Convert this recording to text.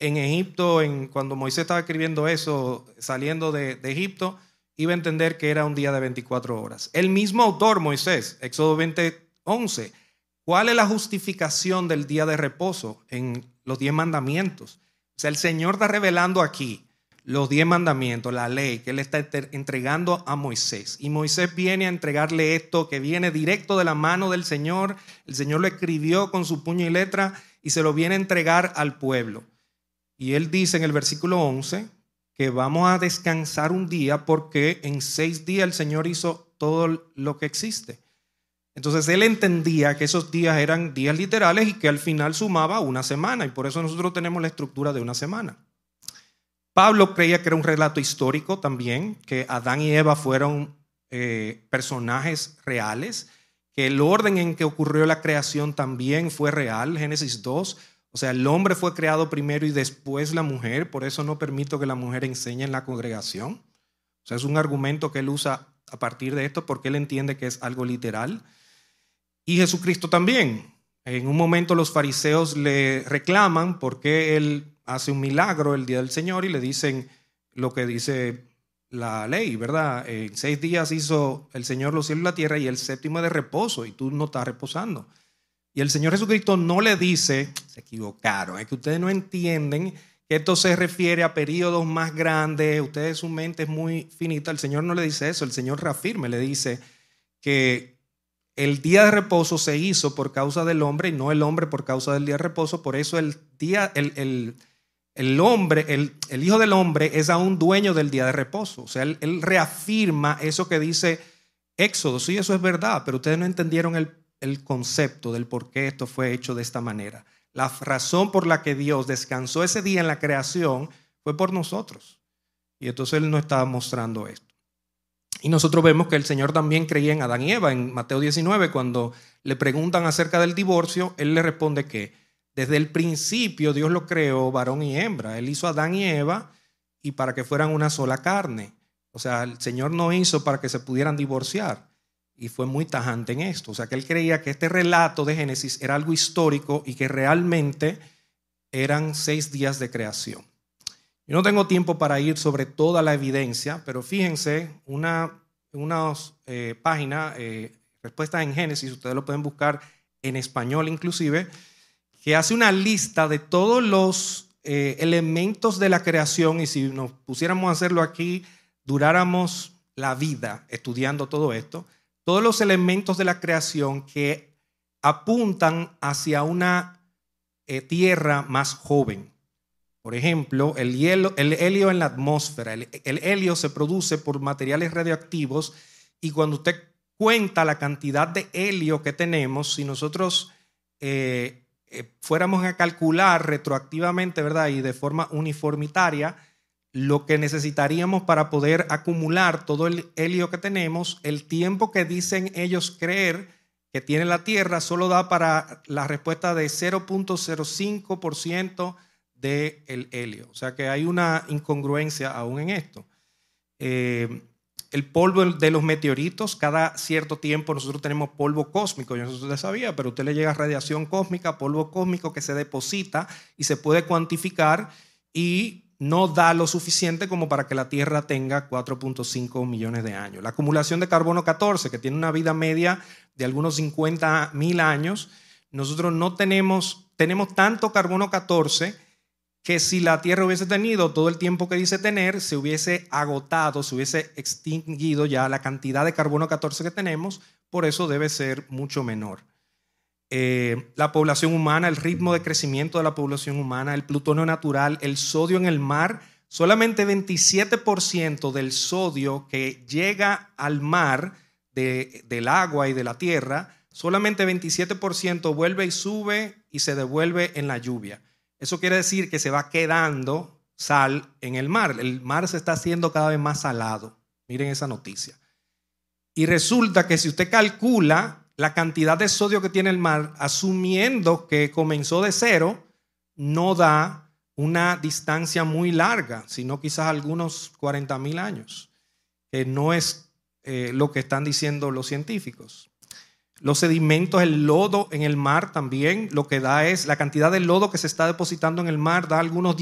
en Egipto, cuando Moisés estaba escribiendo eso, saliendo de Egipto, iba a entender que era un día de 24 horas. El mismo autor, Moisés, Éxodo 20:11. ¿Cuál es la justificación del día de reposo en los 10 mandamientos? O sea, el Señor está revelando aquí los 10 mandamientos, la ley que Él está entregando a Moisés. Y Moisés viene a entregarle esto que viene directo de la mano del Señor. El Señor lo escribió con su puño y letra y se lo viene a entregar al pueblo. Y Él dice en el versículo 11 que vamos a descansar un día porque en 6 días el Señor hizo todo lo que existe. Entonces Él entendía que esos días eran días literales y que al final sumaba una semana. Y por eso nosotros tenemos la estructura de una semana. Pablo creía que era un relato histórico también, que Adán y Eva fueron personajes reales, que el orden en que ocurrió la creación también fue real, Génesis 2. O sea, el hombre fue creado primero y después la mujer, por eso no permito que la mujer enseñe en la congregación. O sea, es un argumento que él usa a partir de esto porque él entiende que es algo literal. Y Jesucristo también. En un momento los fariseos le reclaman porque él hace un milagro el día del Señor y le dicen lo que dice la ley, ¿verdad? En 6 días hizo el Señor los cielos y la tierra y el séptimo es de reposo y tú no estás reposando. Y el Señor Jesucristo no le dice, se equivocaron, es que ustedes no entienden que esto se refiere a periodos más grandes, ustedes su mente es muy finita. El Señor no le dice eso, el Señor reafirma, le dice que el día de reposo se hizo por causa del hombre y no el hombre por causa del día de reposo. Por eso el Hijo del Hombre es aún dueño del día de reposo. O sea, él reafirma eso que dice Éxodo. Sí, eso es verdad, pero ustedes no entendieron el concepto del por qué esto fue hecho de esta manera. La razón por la que Dios descansó ese día en la creación fue por nosotros. Y entonces Él nos estaba mostrando esto. Y nosotros vemos que el Señor también creía en Adán y Eva. En Mateo 19, cuando le preguntan acerca del divorcio, Él le responde que desde el principio Dios lo creó varón y hembra. Él hizo a Adán y Eva y para que fueran una sola carne. O sea, el Señor no hizo para que se pudieran divorciar. Y fue muy tajante en esto. O sea, que Él creía que este relato de Génesis era algo histórico y que realmente eran 6 días de creación. Yo no tengo tiempo para ir sobre toda la evidencia, pero fíjense, una página, Respuestas en Génesis, ustedes lo pueden buscar en español inclusive, que hace una lista de todos los elementos de la creación, y si nos pusiéramos a hacerlo aquí, duráramos la vida estudiando todo esto, todos los elementos de la creación que apuntan hacia una tierra más joven. Por ejemplo, el helio en la atmósfera. El helio se produce por materiales radioactivos y cuando usted cuenta la cantidad de helio que tenemos, si nosotros fuéramos a calcular retroactivamente, ¿verdad? Y de forma uniformitaria, lo que necesitaríamos para poder acumular todo el helio que tenemos, el tiempo que dicen ellos creer que tiene la Tierra solo da para la respuesta de 0.05% del helio. O sea que hay una incongruencia aún en esto. El polvo de los meteoritos, cada cierto tiempo nosotros tenemos polvo cósmico. Yo no sé si usted sabía, pero a usted le llega radiación cósmica, polvo cósmico que se deposita y se puede cuantificar y no da lo suficiente como para que la Tierra tenga 4.5 millones de años. La acumulación de carbono 14, que tiene una vida media de algunos 50,000 años, nosotros no tenemos tanto carbono 14 que si la Tierra hubiese tenido todo el tiempo que dice tener, se hubiese agotado, se hubiese extinguido ya la cantidad de carbono 14 que tenemos, por eso debe ser mucho menor. La población humana, el ritmo de crecimiento de la población humana, el plutonio natural, el sodio en el mar, solamente 27% del sodio que llega al mar del agua y de la tierra, solamente 27% vuelve y sube y se devuelve en la lluvia. Eso quiere decir que se va quedando sal en el mar. El mar se está haciendo cada vez más salado. Miren esa noticia. Y resulta que si usted calcula la cantidad de sodio que tiene el mar, asumiendo que comenzó de cero, no da una distancia muy larga, sino quizás algunos 40,000 años, que no es lo que están diciendo los científicos. Los sedimentos, el lodo en el mar también, lo que da es la cantidad de lodo que se está depositando en el mar, da algunos